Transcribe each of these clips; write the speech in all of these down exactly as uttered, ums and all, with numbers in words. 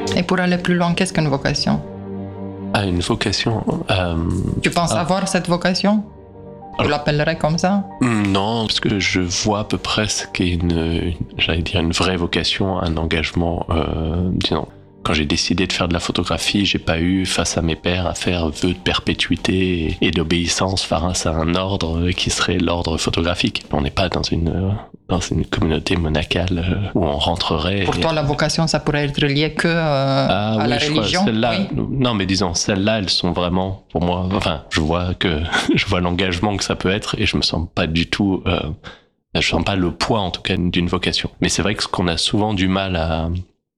Et pour aller plus loin, qu'est-ce qu'une vocation? Ah, une vocation euh... Tu penses ah. avoir cette vocation? Tu Alors, l'appellerais comme ça? Non, parce que je vois à peu près ce qu'est une, une j'allais dire une vraie vocation, un engagement, euh, disons. Quand j'ai décidé de faire de la photographie, j'ai pas eu face à mes pairs à faire vœu de perpétuité et d'obéissance face à un ordre qui serait l'ordre photographique. On n'est pas dans une dans une communauté monacale où on rentrerait. Pour et... toi, la vocation, ça pourrait être lié que euh, ah, à oui, la je religion. Crois, celles-là, oui. Non, mais disons, celles-là, elles sont vraiment pour moi. Enfin, je vois que je vois l'engagement que ça peut être et je me sens pas du tout. Euh, je sens pas le poids, en tout cas, d'une vocation. Mais c'est vrai que ce qu'on a souvent du mal à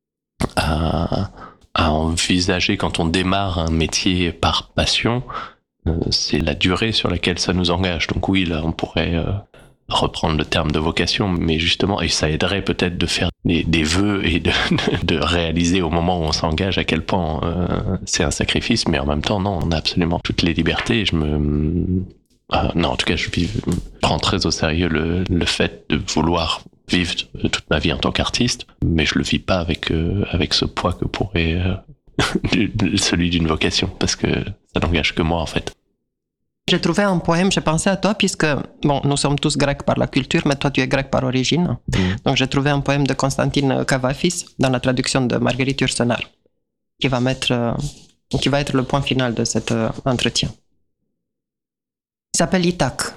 À, à envisager quand on démarre un métier par passion, euh, c'est la durée sur laquelle ça nous engage. Donc oui, là, on pourrait euh, reprendre le terme de vocation, mais justement, et ça aiderait peut-être de faire des, des vœux et de, de, de réaliser au moment où on s'engage à quel point euh, c'est un sacrifice, mais en même temps, non, on a absolument toutes les libertés. Je me... Euh, non, en tout cas, je, vis, je prends très au sérieux le, le fait de vouloir vivre toute ma vie en tant qu'artiste, mais je le vis pas avec euh, avec ce poids que pourrait euh, celui d'une vocation, parce que ça n'engage que moi en fait. J'ai trouvé un poème, j'ai pensé à toi, puisque bon, nous sommes tous grecs par la culture, mais toi tu es grec par origine. Mm. Donc j'ai trouvé un poème de Constantine Cavafis dans la traduction de Marguerite Yourcenar, qui va mettre, euh, qui va être le point final de cet euh, entretien. Il s'appelle Ithaque.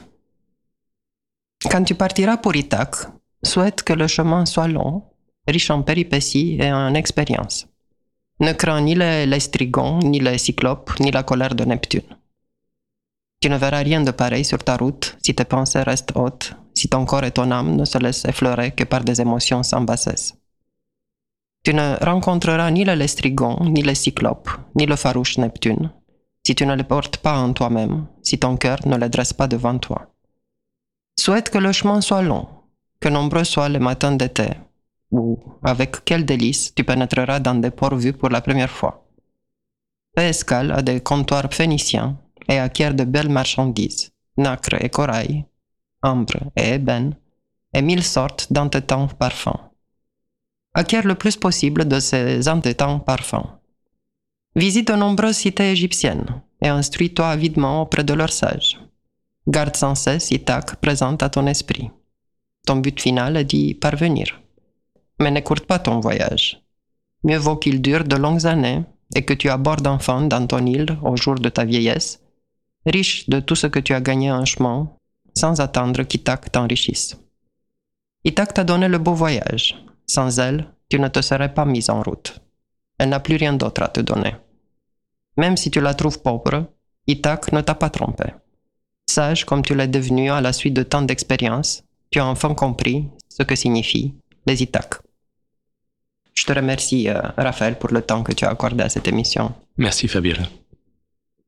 Quand tu partiras pour Ithaque, souhaite que le chemin soit long, riche en péripéties et en expériences. Ne crains ni les, les strigons, ni les cyclopes, ni la colère de Neptune. Tu ne verras rien de pareil sur ta route si tes pensées restent hautes, si ton corps et ton âme ne se laissent effleurer que par des émotions sans bassesse. Tu ne rencontreras ni les strigons, ni les cyclopes, ni le farouche Neptune, si tu ne les portes pas en toi-même, si ton cœur ne les dresse pas devant toi. Souhaite que le chemin soit long, que nombreux soient les matins d'été, où, avec quel délice, tu pénétreras dans des ports vus pour la première fois. Fais escale à des comptoirs phéniciens et acquiert de belles marchandises, nacre et corail, ambre et ébène, et mille sortes d'entêtants parfums. Acquiert le plus possible de ces entêtants parfums. Visite de nombreuses cités égyptiennes et instruis-toi avidement auprès de leurs sages. Garde sans cesse Ithaque présente à ton esprit. Ton but final est d'y parvenir. Mais n'écourte pas ton voyage. Mieux vaut qu'il dure de longues années et que tu abordes enfin dans ton île au jour de ta vieillesse, riche de tout ce que tu as gagné en chemin, sans attendre qu'Ithaque t'enrichisse. Ithaque t'a donné le beau voyage. Sans elle, tu ne te serais pas mise en route. Elle n'a plus rien d'autre à te donner. Même si tu la trouves pauvre, Ithaque ne t'a pas trompé. Sage comme tu l'es devenu à la suite de tant d'expériences, tu as enfin compris ce que signifient les Ithaques. Je te remercie, euh, Raphaël, pour le temps que tu as accordé à cette émission. Merci, Fabiola.